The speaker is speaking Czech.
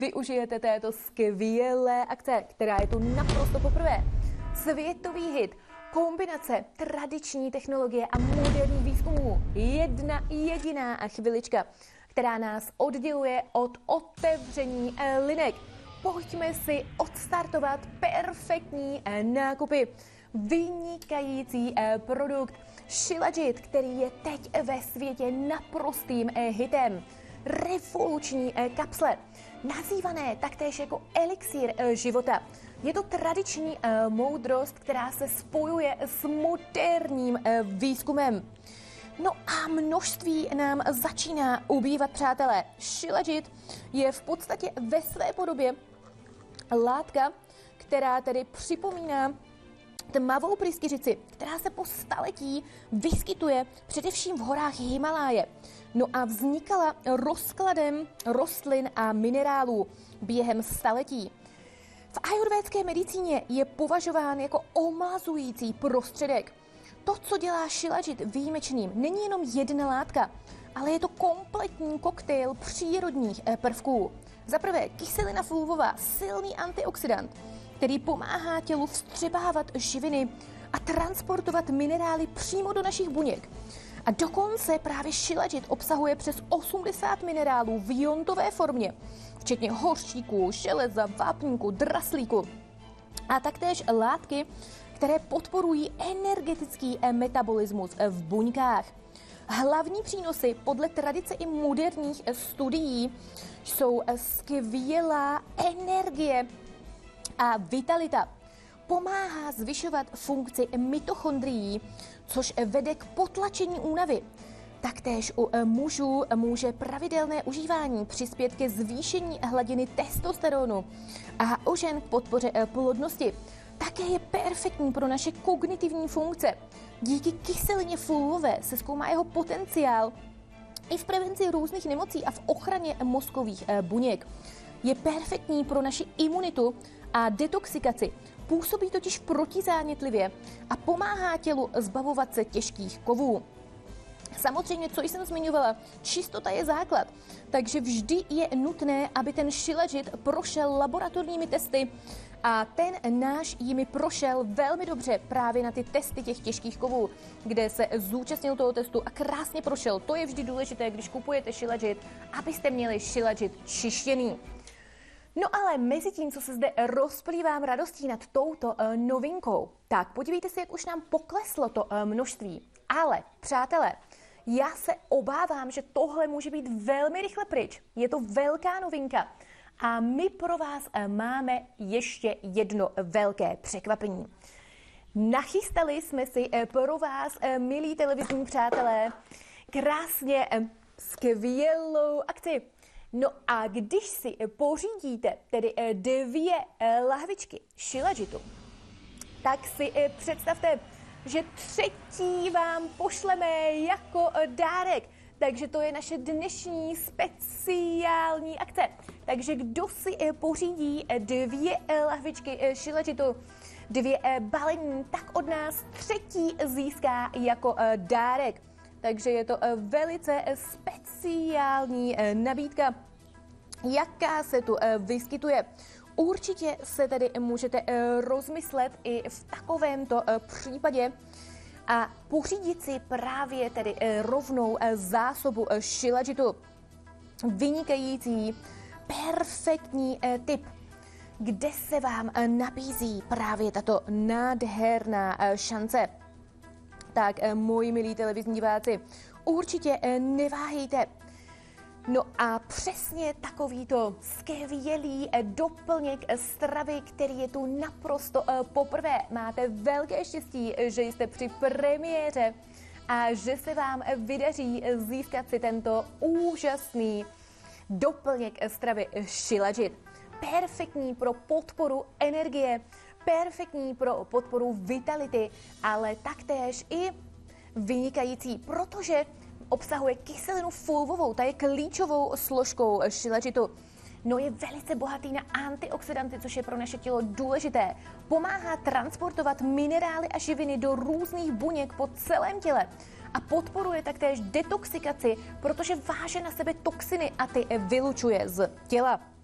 využijete této skvělé akce, která je tu naprosto poprvé. Světový hit, kombinace tradiční technologie a moderních výzkumů. Jedna jediná chvilička, která nás odděluje od otevření linek. Pojďme si odstartovat perfektní nákupy. Vynikající produkt Shilajit, který je teď ve světě naprostým hitem. Revoluční kapsle, nazývané taktéž jako elixír života. Je to tradiční moudrost, která se spojuje s moderním výzkumem. No a množství nám začíná ubývat, přátelé. Shilajit je v podstatě ve své podobě látka, která tedy připomíná tmavou pryskyřici, která se po staletí vyskytuje především v horách Himaláje. No a vznikala rozkladem rostlin a minerálů během staletí. V ajurvédské medicíně je považován jako omlazující prostředek. To, co dělá Shilajit výjimečným, není jenom jedna látka, ale je to kompletní koktejl přírodních prvků. Za prvé kyselina fulvová, silný antioxidant, který pomáhá tělu vstřebávat živiny a transportovat minerály přímo do našich buněk. A dokonce právě Shilajit obsahuje přes 80 minerálů v iontové formě, včetně hořčíku, železa, vápníku, draslíku a taktéž látky, které podporují energetický metabolismus v buňkách. Hlavní přínosy podle tradice i moderních studií jsou skvělá energie a vitalita. Pomáhá zvyšovat funkci mitochondrií, což vede k potlačení únavy. Taktéž u mužů může pravidelné užívání přispět ke zvýšení hladiny testosteronu a u žen k podpoře plodnosti. Také je perfektní pro naše kognitivní funkce. Díky kyselině fulvové se zkoumá jeho potenciál i v prevenci různých nemocí a v ochraně mozkových buněk. Je perfektní pro naši imunitu a detoxikaci. Působí totiž protizánětlivě a pomáhá tělu zbavovat se těžkých kovů. Samozřejmě, co jsem zmiňovala, čistota je základ, takže vždy je nutné, aby ten Shilajit prošel laboratorními testy a ten náš jimi prošel velmi dobře právě na ty testy těch těžkých kovů, kde se zúčastnil toho testu a krásně prošel. To je vždy důležité, když kupujete Shilajit, abyste měli Shilajit čištěný. No ale mezi tím, co se zde rozplývám radostí nad touto novinkou, tak podívejte se, jak už nám pokleslo to množství. Ale, přátelé, já se obávám, že tohle může být velmi rychle pryč. Je to velká novinka. A my pro vás máme ještě jedno velké překvapení. Nachystali jsme si pro vás, milí televizní přátelé, krásně skvělou akci. No a když si pořídíte tedy 2 lahvičky Shilajitu, tak si představte, že 3. vám pošleme jako dárek. Takže to je naše dnešní speciální akce. Takže kdo si pořídí 2 lahvičky Shilajitu, 2 balení, tak od nás 3. získá jako dárek. Takže je to velice speciální nabídka, jaká se tu vyskytuje. Určitě se tedy můžete rozmyslet i v takovémto případě a pořídit si právě tedy rovnou zásobu Shilajitu. Vynikající, perfektní tip, kde se vám nabízí právě tato nádherná šance. Tak, moji milí televizní diváci, určitě neváhejte. No a přesně takovýto skvělý doplněk stravy, který je tu naprosto poprvé. Máte velké štěstí, že jste při premiéře a že se vám vydaří získat si tento úžasný doplněk stravy Shilajit. Perfektní pro podporu energie, perfektní pro podporu vitality, ale taktéž i vynikající, protože obsahuje kyselinu fulvovou, ta je klíčovou složkou Shilajitu. No, je velice bohatý na antioxidanty, což je pro naše tělo důležité. Pomáhá transportovat minerály a živiny do různých buněk po celém těle a podporuje taktéž detoxikaci, protože váže na sebe toxiny a ty vylučuje z těla.